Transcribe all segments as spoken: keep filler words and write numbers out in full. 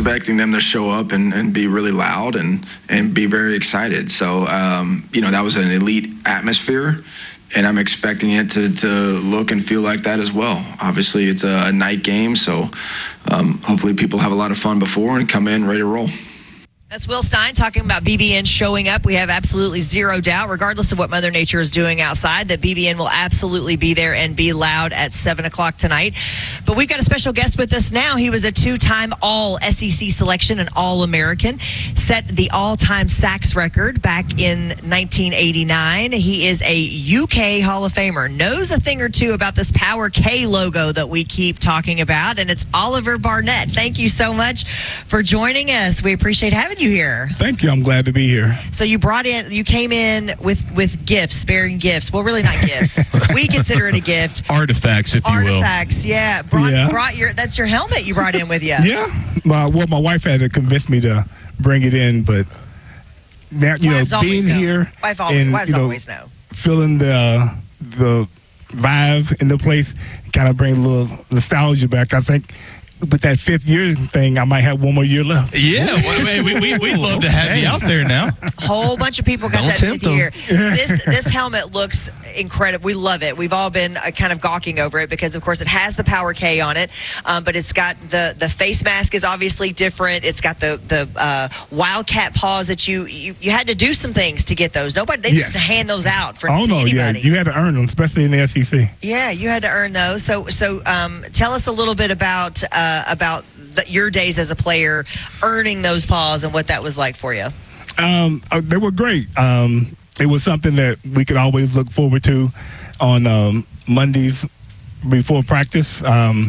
expecting them to show up and, and be really loud and, and be very excited. So, um, you know, that was an elite atmosphere, and I'm expecting it to, to look and feel like that as well. Obviously, it's a, a night game, so um, hopefully people have a lot of fun before and come in ready to roll. That's Will Stein talking about B B N showing up. We have absolutely zero doubt, regardless of what Mother Nature is doing outside, that B B N will absolutely be there and be loud at seven o'clock tonight. But we've got a special guest with us now. He was a two-time All S E C selection and All-American, set the all-time sacks record back in nineteen eighty-nine. He is a U K Hall of Famer, knows a thing or two about this Power K logo that we keep talking about, and it's Oliver Barnett. Thank you so much for joining us. We appreciate having you here. Thank you. I'm glad to be here. So you brought in, you came in with with gifts, bearing gifts. Well, really not gifts. We consider it a gift. Artifacts, if you will. Artifacts, yeah. Brought, Yeah. brought your, that's your helmet you brought in with you. Yeah. Uh, well, my wife had to convince me to bring it in, but now, you Wives know, always being know. here Wife always, and, wives you know, always know. feeling the the vibe in the place kind of bring a little nostalgia back. I think with that fifth year thing, I might have one more year left. Yeah, well, we, we, we'd love to have you out there now. Whole bunch of people got Don't that tempt fifth year. them. This this helmet looks incredible. We love it. We've all been uh, kind of gawking over it because, of course, it has the Power K on it, um, but it's got the the face mask is obviously different. It's got the the uh, Wildcat paws that you, you you had to do some things to get those. Nobody they Yes. just hand those out for Oh, to no, anybody. yeah. You had to earn them, especially in the S E C. Yeah, you had to earn those. So, so um, tell us a little bit about uh, about the, your days as a player, earning those paws, and what that was like for you. Um, uh, they were great. Um, it was something that we could always look forward to on um, Mondays before practice. Um,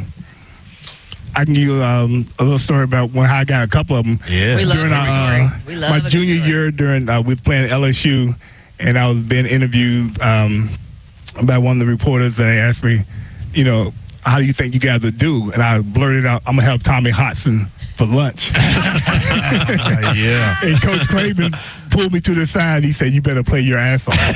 I can give you um, a little story about when I got a couple of them. Yeah. We love During a good our, story. We love my a good junior story. year, during uh, we were playing at L S U, and I was being interviewed um, by one of the reporters, and they asked me, you know, how do you think you guys would do? And I blurted out, I'm gonna have Tommy Hodson for lunch. Yeah. And Coach Craven pulled me to the side. He said, "You better play your ass off."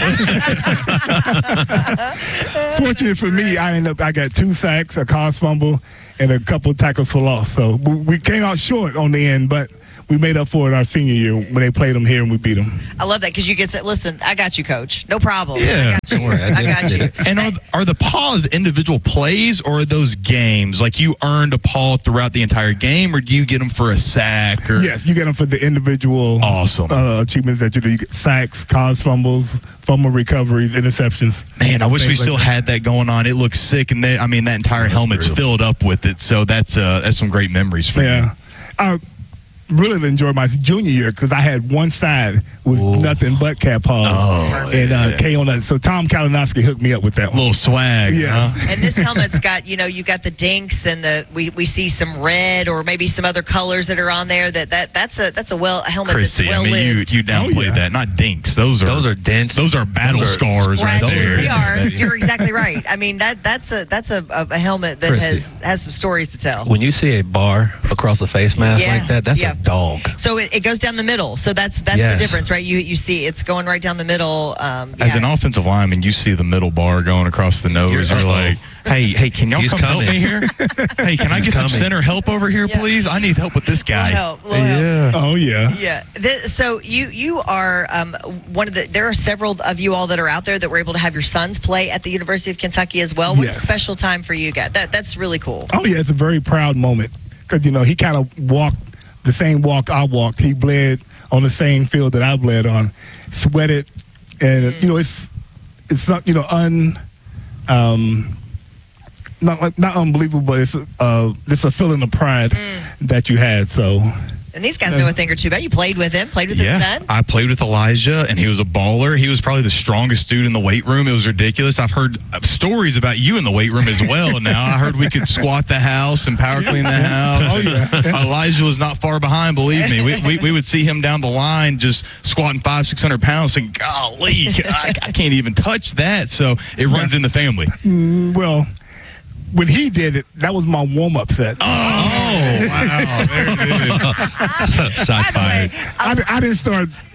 Fortunate for me, I ended up I got two sacks, a cause fumble, and a couple of tackles for loss. So we we came out short on the end, but we made up for it our senior year when they played them here and we beat them. I love that because you get to listen. I got you, Coach. No problem. Yeah. I got you. Don't worry, I I did- got did you. it. And are, are the paws individual plays, or are those games? Like you earned a paw throughout the entire game, or do you get them for a sack? Or Yes, you get them for the individual Awesome. uh, achievements that you do. You get sacks, cause fumbles, fumble recoveries, interceptions. Man, I wish we Things like still that. had that going on. It looks sick, and they, I mean that entire That's helmet's brutal. filled up with it. So that's uh, that's some great memories for Yeah. I really enjoyed my junior year because I had one side with Ooh. nothing but cat paws Oh, and uh, yeah. K on that. So Tom Kalinowski hooked me up with that you. one. Little swag. Yeah. huh? And this helmet's got, you know, you got the dinks and the we, we see some red or maybe some other colors that are on there. That that that's a that's a well a helmet Chrissy, that's well I mean, you lived. you downplayed Oh, yeah. that. Not dinks. Those are Those are dense. those are battle Those are scars right Scratches, there. they are. You're exactly right. I mean that that's a that's a, a, a helmet that Chrissy. has has some stories to tell. When you see a bar across a face mask Yeah, like that, that's yeah. a dog. So it, it goes down the middle. So that's that's Yes. the difference, right? You you see it's going right down the middle. Um, As yeah. an offensive lineman, you see the middle bar going across the nose. You're, You're- like, hey, hey, can y'all He's come help coming. me here? Hey, can I He's get some coming. center help over here, Yeah. please? I need help with this Little guy. help, little help. Yeah. Oh, yeah. Yeah. Th- so you you are um, one of the. There are several of you all that are out there that were able to have your sons play at the University of Kentucky as well. What a Yes. special time for you guys. That that's really cool. Oh, yeah, it's a very proud moment because, you know, he kind of walked the same walk I walked. He bled on the same field that I bled on, sweated, and, you know, it's it's not, you know, un, um, not like- not unbelievable, but it's uh, it's a feeling of pride that you had. So, And these guys know a thing or two about you. Played with him. Played with Yeah, his son. I played with Elijah, and he was a baller. He was probably the strongest dude in the weight room. It was ridiculous. I've heard uh, stories about you in the weight room as well. Now I heard we could squat the house and power clean the house. Oh, yeah. Elijah was not far behind. Believe me, we, we we would see him down the line just squatting five six hundred pounds. And golly, I, I can't even touch that. So it runs in the family. well, when he did it, that was my warm-up set. Oh wow, there it is. Shots By the way, fired. I, I didn't start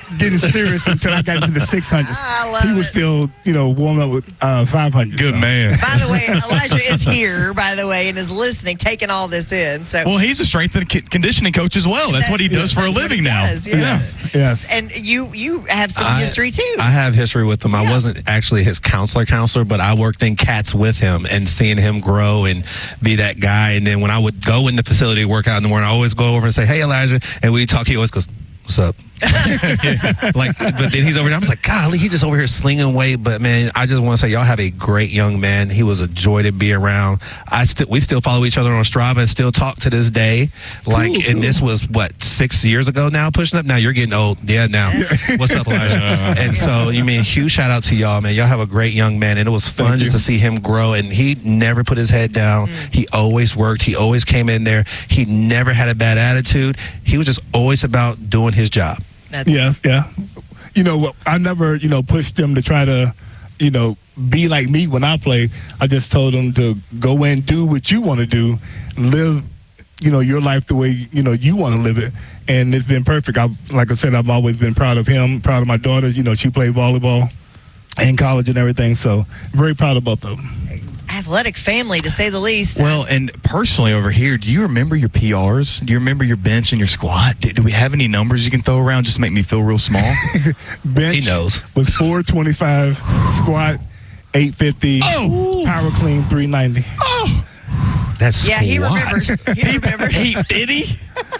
getting serious until I got into the six hundreds. I love He was it. still, you know, warming up with uh, five hundred. Good so. man. By the way, Elijah is here, by the way, and is listening, taking all this in. So Well, he's a strength and co- conditioning coach as well. That's That- what he does for a that's what living he now. does, yes. Yes. And you you have some I- history too. I have history with him. Yeah. I wasn't actually his counselor counselor, but I worked in cats with him and seeing him grow and be that guy. And then when I would go in the facility to work out in the morning, I always go over and say, "Hey, Elijah," and we talk. He always goes, "What's up?" Like, but then he's over there. I was like, golly, he's just over here slinging weight. But man, I just want to say, y'all have a great young man. He was a joy to be around. I still, we still follow each other on Strava and still talk to this day. Like, Cool, and cool. this was what six years ago now, pushing up. Now you're getting old. Yeah, now. What's up, Elijah? And so, you mean, huge shout out to y'all, man. Y'all have a great young man, and it was fun Thank just you. to see him grow. And he never put his head down. He always worked. He always came in there. He never had a bad attitude. He was just always about doing his job. That's, Yeah, yeah. You know, well, I never, you know, pushed them to try to, you know, be like me when I play. I just told them to go in, do what you want to do, live, you know, your life the way, you know, you want to live it. And it's been perfect. I, like I said, I've always been proud of him, proud of my daughter. You know, she played volleyball in college and everything. So very proud of both of them. athletic family, to say the least. Well, and personally over here, do you remember your P Rs? Do you remember your bench and your squat? Do, do we have any numbers you can throw around just to make me feel real small? Bench He knows. was four twenty-five, squat eight fifty, Oh! power clean three ninety. That's yeah, he squat. remembers. He remembers. eight fifty?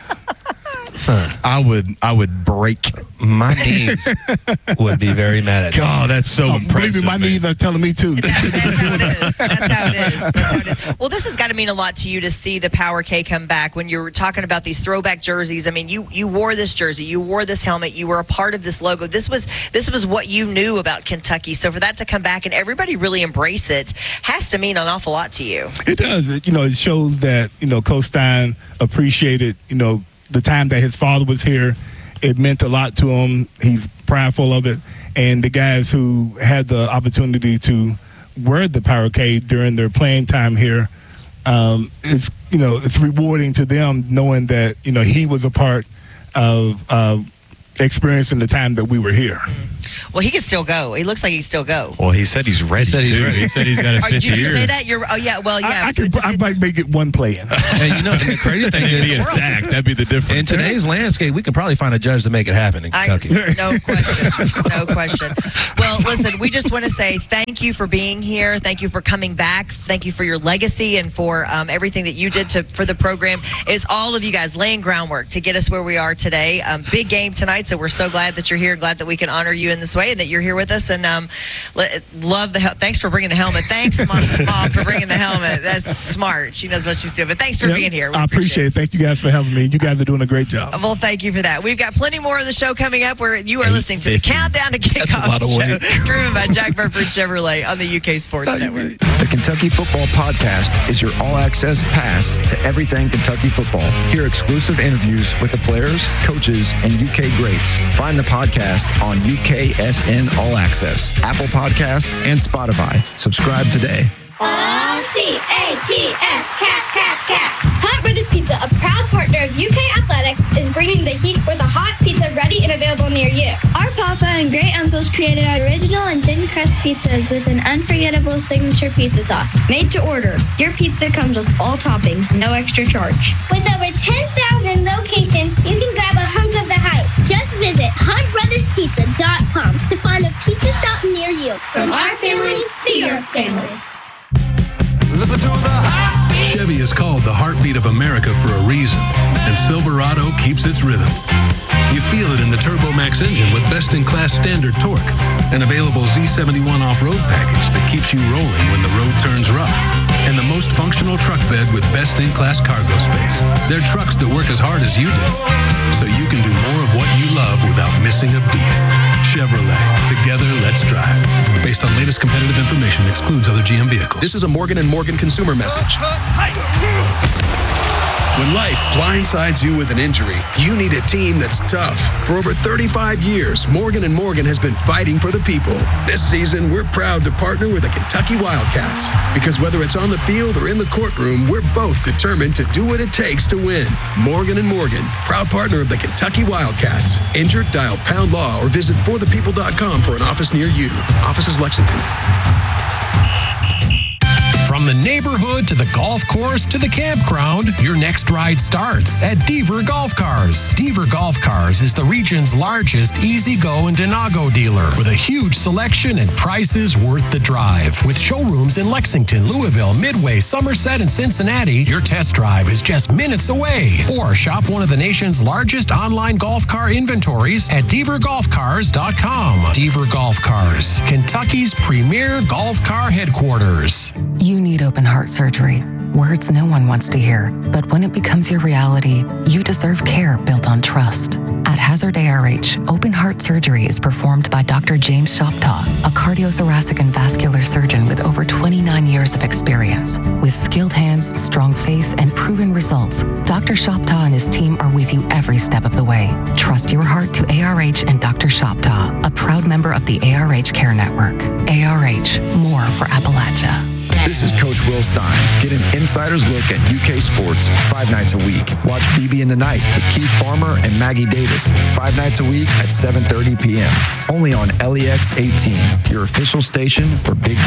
Son, I would I would break. my knees would be very mad at me. God, that's so Oh, impressive. believe me, my man. knees are telling me too. That- that's how it is. That's how it is. That's how it is. Well, this has got to mean a lot to you to see the Power K come back. When you were talking about these throwback jerseys, I mean, you you wore this jersey, you wore this helmet, you were a part of this logo. This was this was what you knew about Kentucky. So for that to come back and everybody really embrace it has to mean an awful lot to you. It does. It, you know, it shows that, you know, Coach Stein appreciated, you know, the time that his father was here. It meant a lot to him. He's prideful of it. And the guys who had the opportunity to wear the Power K during their playing time here, um, it's, you know, it's rewarding to them knowing that, you know, he was a part of uh, experiencing the time that we were here. Well, he could still go. He looks like he can still go. Well, he said he's ready. He said he's too. ready. He said he's got a Or, fifth did you year. say that? You're. Oh yeah. Well, yeah. I, I, could, I might make it one play in. And you know, and the crazy thing It'd be a is, sack. That'd be the difference. in today's landscape, we can probably find a judge to make it happen in I, Kentucky. no question. No question. Well, listen, we just want to say thank you for being here. Thank you for coming back. Thank you for your legacy and for um, everything that you did to for the program. It's all of you guys laying groundwork to get us where we are today. Um, big game tonight, so we're so glad that you're here. Glad that we can honor you in this way and that you're here with us. And um, le- love the hel- thanks for bringing the helmet. Thanks, Mom, Mom, for bringing the helmet. That's smart. She knows what she's doing. But thanks for Yep. being here. We I appreciate it. Thank you guys for having me. You guys are doing a great job. Well, thank you for that. We've got plenty more of the show coming up where you are listening to the fifty. Countdown to That's a lot Kickoff of show, weight. driven by Jack Burford Chevrolet on the U K Sports Network. The Kentucky Football Podcast is your all-access pass to everything Kentucky football. Hear exclusive interviews with the players, coaches, and U K greats. Find the podcast on U K S N All Access, Apple Podcasts, and Spotify. Subscribe today. O C A T S, Cats, Cats, Cats. Hot Brothers Pizza, a proud partner of U K Athletics, is bringing the heat with a hot pizza ready and available near you. Our papa and great uncles created original and thin crust pizzas with an unforgettable signature pizza sauce. Made to order, your pizza comes with all toppings, no extra charge. With over ten thousand locations, you can grab a hunk of the hype. Just visit hot brothers pizza dot com to find a pizza shop near you. From our family to your family. Chevy is called the heartbeat of America for a reason, and Silverado keeps its rhythm. You feel it in the Turbo Max engine with best-in-class standard torque, an available Z seventy-one off-road package that keeps you rolling when the road turns rough, and the most functional truck bed with best-in-class cargo space. They're trucks that work as hard as you do, so you can do more of what you love without missing a beat. Chevrolet, together let's drive. Based on latest competitive information, excludes other G M vehicles. This is a Morgan and Morgan consumer message. When When life blindsides you with an injury, you need a team that's tough. For over thirty-five years, Morgan and Morgan has been fighting for the people. This season, we're proud to partner with the Kentucky Wildcats because whether it's on the field or in the courtroom, we're both determined to do what it takes to win. Morgan and Morgan, proud partner of the Kentucky Wildcats. Injured? Dial pound law or visit for the people dot com for an office near you. Office is Lexington. From the neighborhood to the golf course to the campground, your next ride starts at Deaver Golf Cars. Deaver Golf Cars is the region's largest easy-go and Denago dealer with a huge selection and prices worth the drive. With showrooms in Lexington, Louisville, Midway, Somerset, and Cincinnati, your test drive is just minutes away. Or shop one of the nation's largest online golf car inventories at deaver golf cars dot com. Deaver Golf Cars, Kentucky's premier golf car headquarters. You need open heart surgery. Words no one wants to hear. But when it becomes your reality, you deserve care built on trust. At Hazard A R H, open heart surgery is performed by Doctor James Shoptaw, a cardiothoracic and vascular surgeon with over twenty-nine years of experience. With skilled hands, strong faith, and proven results, Doctor Shoptaw and his team are with you every step of the way. Trust your heart to A R H and Doctor Shoptaw, a proud member of the A R H Care Network. A R H, more for Appalachia. This is Coach Will Stein. Get an insider's look at U K sports five nights a week. Watch B B in the Night with Keith Farmer and Maggie Davis five nights a week at seven thirty p.m. Only on L E X eighteen, your official station for Big